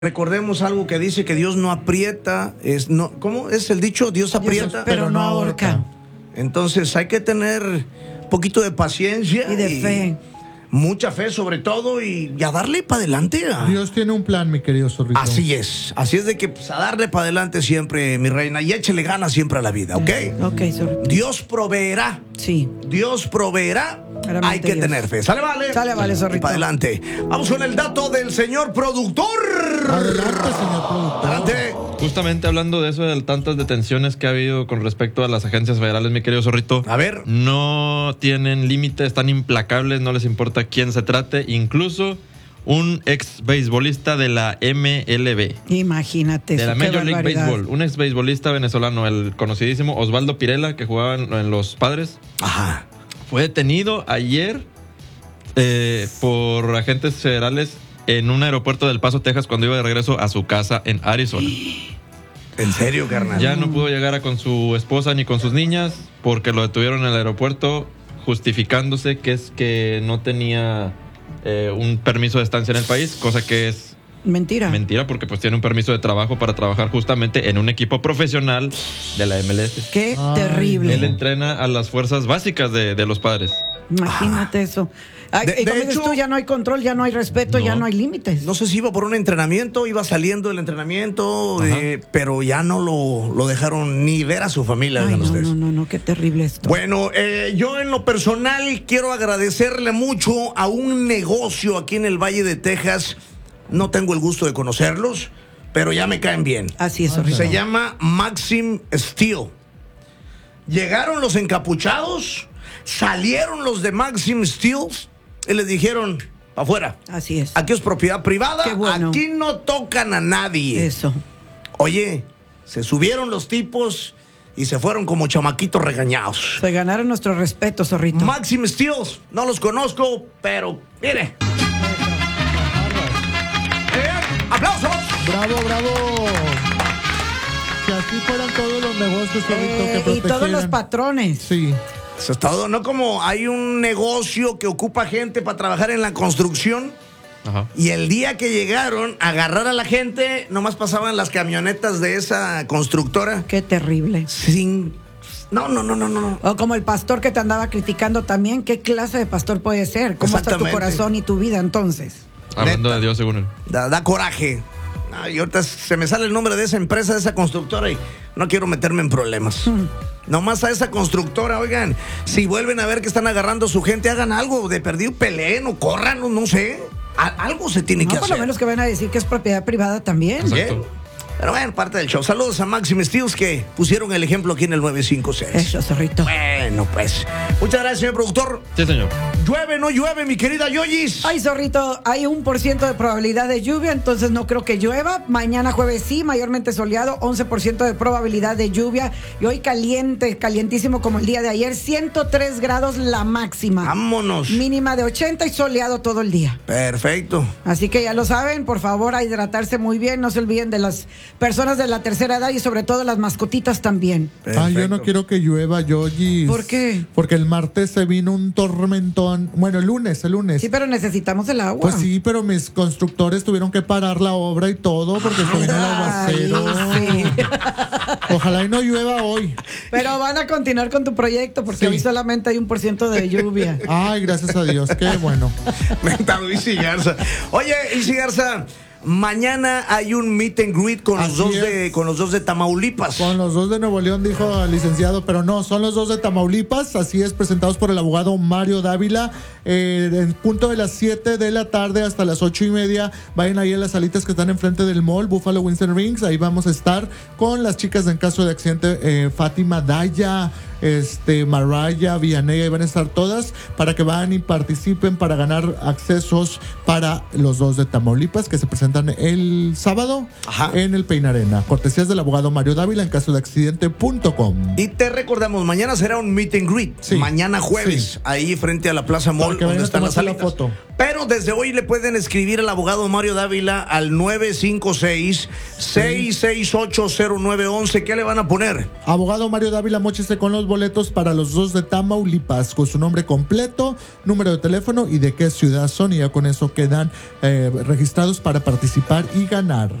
Recordemos algo que dice que Dios no aprieta, ¿cómo es el dicho? Dios aprieta, pero no ahorca. Entonces hay que tener un poquito de paciencia y de fe. Mucha fe sobre todo y a darle para adelante. Dios tiene un plan, mi querido Zorrito. Así es de que pues, a darle para adelante siempre, mi reina, y échele ganas siempre a la vida, ¿ok? Ok, Zorrito. Dios proveerá. Sí. Dios proveerá. Hay que tener fe. ¿Sale, vale? Sale, vale, Zorrito. Y para adelante. Vamos con el dato del señor productor. Adelante, señor productor. Adelante. Justamente hablando de eso, de tantas detenciones que ha habido con respecto a las agencias federales, mi querido Zorrito. A ver. No tienen límites, están implacables, no les importa quién se trate. Incluso un ex beisbolista de la MLB. Imagínate. De la Major League barbaridad. Baseball. Un ex beisbolista venezolano, el conocidísimo Osvaldo Pirela, que jugaba en los Padres. Ajá. Fue detenido ayer por agentes federales en un aeropuerto del Paso, Texas, cuando iba de regreso a su casa en Arizona. ¿En serio, carnal? Ya no pudo llegar con su esposa ni con sus niñas porque lo detuvieron en el aeropuerto justificándose que no tenía un permiso de estancia en el país, cosa que es mentira porque pues tiene un permiso de trabajo para trabajar justamente en un equipo profesional de la MLS. Qué terrible. Él entrena a las fuerzas básicas de los Padres. Imagínate eso. Ay, y como dices tú, ya no hay control, ya no hay respeto, ya no hay límites. No sé si iba por un entrenamiento, iba saliendo del entrenamiento, pero ya no lo dejaron ni ver a su familia. Ay, no, qué terrible esto. Bueno, yo en lo personal quiero agradecerle mucho a un negocio aquí en el Valle de Texas. No tengo el gusto de conocerlos, pero ya me caen bien. Así es, Se llama Maxim Steel. Llegaron los encapuchados, salieron los de Maxim Steel y les dijeron, para afuera. Así es. Aquí es propiedad privada, Qué bueno. Aquí no tocan a nadie. Eso. Oye, se subieron los tipos y se fueron como chamaquitos regañados. Se ganaron nuestro respeto, Zorrito. Maxim Steel, no los conozco, pero mire. ¡Aplausos! ¡Bravo! Si así fueran todos los negocios, Zorrito, que y todos los patrones. Sí. Eso es todo, ¿no? Como hay un negocio que ocupa gente para trabajar en la construcción. Ajá. Y el día que llegaron a agarrar a la gente, nomás pasaban las camionetas de esa constructora. Qué terrible. No. O como el pastor que te andaba criticando también. ¿Qué clase de pastor puede ser? ¿Cómo está tu corazón y tu vida entonces? Hablando Neta. de Dios, según él. Da coraje. Ay, ahorita se me sale el nombre de esa empresa, de esa constructora, y no quiero meterme en problemas. Nomás a esa constructora, oigan, si vuelven a ver que están agarrando a su gente, hagan algo, de perdido peleen o corran, no sé. Algo se tiene que hacer. Por lo menos que van a decir que es propiedad privada también. Exacto. Pero bueno, parte del show. Saludos a Maxim Steels que pusieron el ejemplo aquí en el 956. Eso, Zorrito. Bueno, pues. Muchas gracias, señor productor. Sí, señor. ¿Llueve, no llueve, mi querida Yoyis? Ay, Zorrito, hay 1% de probabilidad de lluvia, entonces no creo que llueva. Mañana jueves sí, mayormente soleado, 11% de probabilidad de lluvia. Y hoy calientísimo como el día de ayer, 103 grados la máxima. Vámonos. Mínima de 80 y soleado todo el día. Perfecto. Así que ya lo saben, por favor, a hidratarse muy bien. No se olviden de las personas de la tercera edad y sobre todo las mascotitas también. Perfecto. Yo no quiero que llueva, Yoyis. ¿Por qué? Porque el martes se vino un tormentón. Bueno, el lunes. Sí, pero necesitamos el agua. Pues sí, pero mis constructores tuvieron que parar la obra y todo porque se vino el aguacero. Sí. Ojalá y no llueva hoy. Pero van a continuar con tu proyecto porque hoy solamente hay 1% de lluvia. Ay, gracias a Dios, qué bueno. Mentado Isi Garza. Oye, Isi Garza, mañana hay un meet and greet con los dos de Tamaulipas. Con los dos de Nuevo León, dijo el licenciado, pero no, son los dos de Tamaulipas, así es, presentados por el abogado Mario Dávila, en punto de las 7 de la tarde hasta las 8:30, vayan ahí a las salitas que están enfrente del mall, Buffalo Winston Rings, ahí vamos a estar con las chicas en caso de accidente, Fátima Daya, Maraya, Vianey, ahí van a estar todas para que vayan y participen para ganar accesos para los dos de Tamaulipas que se presentan el sábado en el Pein Arena. Cortesías del abogado Mario Dávila en caso de accidente.com. Y te recordamos, mañana será un meet and greet. Sí. Mañana jueves, ahí frente a la Plaza Mall. mall que vayan donde a están las tomarse la salitas. foto. Pero desde hoy le pueden escribir al abogado Mario Dávila al 956-668-0911. ¿Qué le van a poner? Abogado Mario Dávila, móchese con los boletos para los 2 de Tamaulipas, con su nombre completo, número de teléfono y de qué ciudad son, y ya con eso quedan registrados para participar y ganar.